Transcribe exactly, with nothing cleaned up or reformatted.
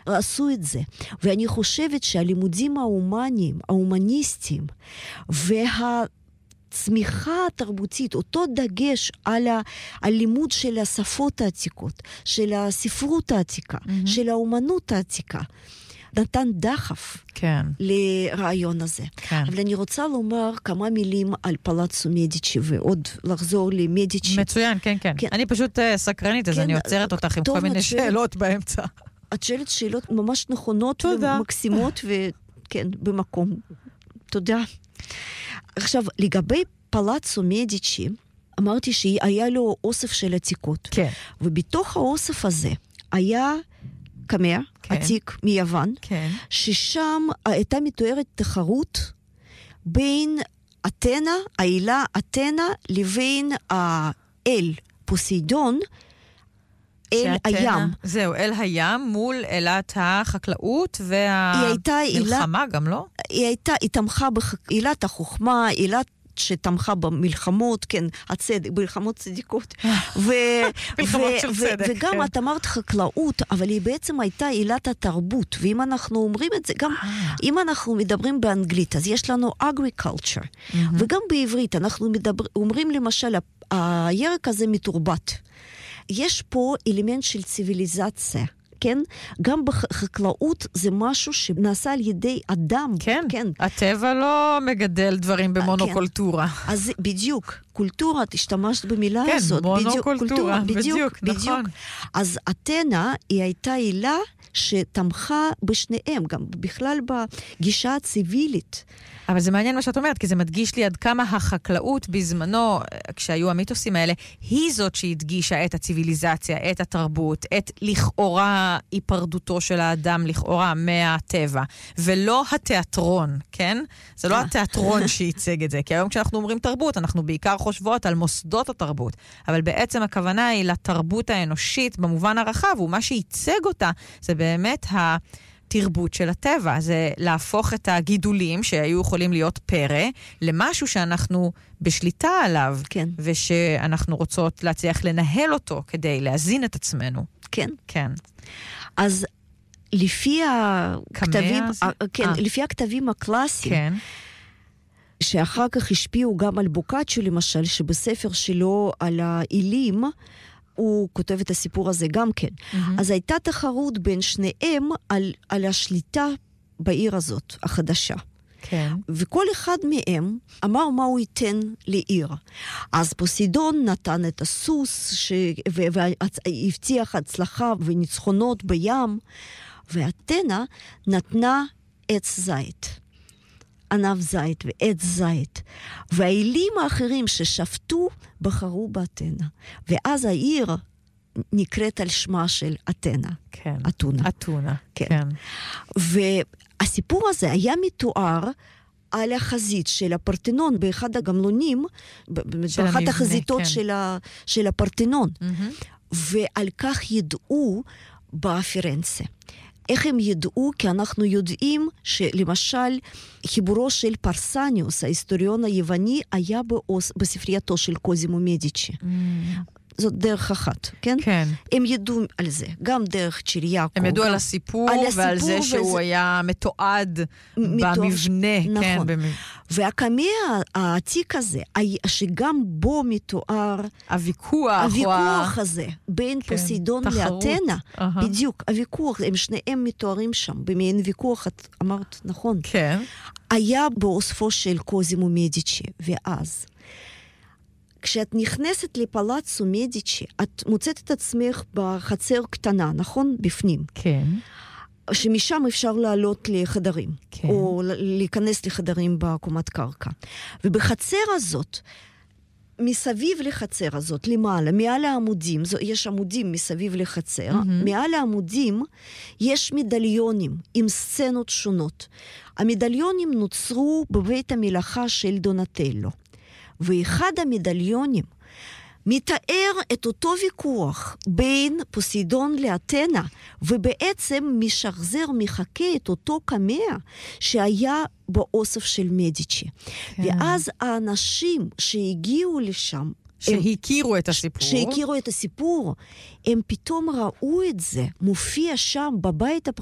עשו את זה. ואני חושבת שהלימודים ההומניים, ההומניסטיים, וה... צמיחה התרבותית, אותו דגש על הלימוד של השפות העתיקות, של הספרות העתיקה, mm-hmm. של האומנות העתיקה, נתן דחף כן. לרעיון הזה. כן. אבל אני רוצה לומר כמה מילים על פלאצו מדיצ'י, ועוד לחזור למדיצ'י. מצוין, כן, כן. כן. אני פשוט uh, סקרנית, אז כן, אני עוצרת אותך עם כל מיני שואלת, שאלות באמצע. את שואלת שאלות ממש נכונות תודה. ומקסימות, וכן, במקום. תודה. עכשיו, לגבי פלאצו מדיצ'י, אמרתי שהיה לו אוסף של עתיקות. כן. ובתוך האוסף הזה היה קמע, כן. עתיק מיוון, כן. ששם הייתה מתוארת תחרות בין אתנה, האלה אתנה, לבין האל פוסיידון, אל הים. זהו, אל הים מול אלת החקלאות והמלחמה גם, לא? היא הייתה, היא תמכה באלת החוכמה, אלת שתמכה במלחמות, כן, הצדק, מלחמות צדיקות. מלחמות של צדק. וגם את אמרת חקלאות, אבל היא בעצם הייתה אלת התרבות, ואם אנחנו אומרים את זה, גם אם אנחנו מדברים באנגלית, אז יש לנו agriculture, וגם בעברית אנחנו אומרים למשל, הירק הזה מתורבת. יש פה אלמנט של ציוויליזציה, כן? גם בחקלאות זה משהו שנעשה על ידי אדם. כן, כן. הטבע לא מגדל דברים במונוקולטורה. כן. אז בדיוק, קולטורה, תשתמשת במילה כן, הזאת. כן, מונוקולטורה, בדיוק, בדיוק, בדיוק, בדיוק. נכון. אז אתנה היא הייתה אילה שתמכה בשניהם, גם בכלל בגישה הציבילית. אבל זה מעניין מה שאת אומרת, כי זה מדגיש לי עד כמה החקלאות בזמנו, כשהיו המיתוסים האלה, היא זאת שהדגישה את הציביליזציה, את התרבות, את לכאורה היפרדותו של האדם, לכאורה מהטבע, ולא התיאטרון, כן? זה לא התיאטרון שייצג את זה, כי היום כשאנחנו אומרים תרבות, אנחנו בעיקר חושבות על מוסדות התרבות, אבל בעצם הכוונה היא לתרבות האנושית במובן הרחב, ומה שייצג אותה זה באמת ה... תרבות של הטבע, זה להפוך את הגידולים שהיו יכולים להיות פרא, למשהו שאנחנו בשליטה עליו, כן. ושאנחנו רוצות להצליח לנהל אותו כדי להזין את עצמנו. כן. כן. אז לפי הכתבים, זה... כן, 아. לפי הכתבים הקלאסיים, כן. שאחר כך השפיעו גם על בוקאצ'ו למשל, שבספר שלו על האלים, הוא כותב את הסיפור הזה גם כן. Mm-hmm. אז הייתה תחרות בין שניהם על, על השליטה בעיר הזאת, החדשה. כן. וכל אחד מהם אמר מה הוא ייתן לעיר. אז פוסידון נתן את הסוס, ש... והבטיח הצלחה וניצחונות בים, ואתנה נתנה עץ זית. ענב זית ועץ זית. והאלים האחרים ששפטו בחרו באתנה. ואז העיר נקראת על שמה של אתנה. כן. אתונה. אתונה. כן. כן. והסיפור הזה היה מתואר על החזית של הפרטנון, באחד הגמלונים, באחת החזיתות כן. של, ה, של הפרטנון. Mm-hmm. ועל כך ידעו בפירנצה. איך הם ידעו? כי אנחנו יודעים שלמשל חיבורו של פרסניוס, ההיסטוריון היווני, היה באוס, בספרייתו של קוזימו מדיצ'י. Mm. זאת דרך אחת, כן? כן. הם ידעו על זה, גם דרך צ'יריאקו. הם ידעו גם... על הסיפור, על ועל הסיפור זה וזה... שהוא היה מתועד מתואר... במבנה. נכון. כן, במב... והקמע העתיק הזה, שגם בו מתואר... הוויכוח. הוויכוח ה... הזה, בין כן, פוסידון תחרות. לאתנה. Uh-huh. בדיוק, הוויכוח, הם שניהם מתוארים שם, במעין ויכוח, את אמרת נכון. כן. היה באוספו של קוזימו מדיצ'י, ואז... כשאת נכנסת לפלאצו מדיצ'י, את מוצאת את עצמך בחצר קטנה, נכון? בפנים. כן. שמשם אפשר לעלות לחדרים, כן. או להיכנס לחדרים בקומת קרקע. ובחצר הזאת, מסביב לחצר הזאת, למעלה, מעל העמודים, יש עמודים מסביב לחצר, mm-hmm. מעל העמודים יש מדליונים עם סצנות שונות. המדליונים נוצרו בבית המלאכה של דונטלו. ואחד המדליונים מתאר את אותו ויכוח בין פוסידון לאתנה, ובעצם משחזר, מחכה את אותו קמע שהיה באוסף של מדיצ'י. כן. ואז האנשים שהגיעו לשם, שהכירו את הסיפור. שהכירו את הסיפור, הם פתאום ראו את זה, מופיע שם בבית הפרטי,